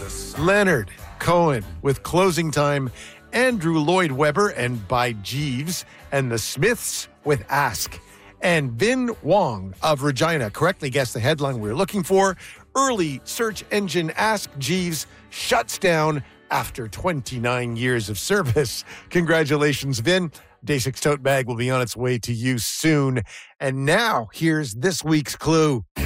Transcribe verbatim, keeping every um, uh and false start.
Leonard Cohen with Closing Time, Andrew Lloyd Webber and By Jeeves, and the Smiths with Ask. And Vin Wong of Regina correctly guessed the headline we were looking for. Early search engine Ask Jeeves shuts down after twenty-nine years of service. Congratulations, Vin. Day six tote bag will be on its way to you soon. And now, here's this week's clue.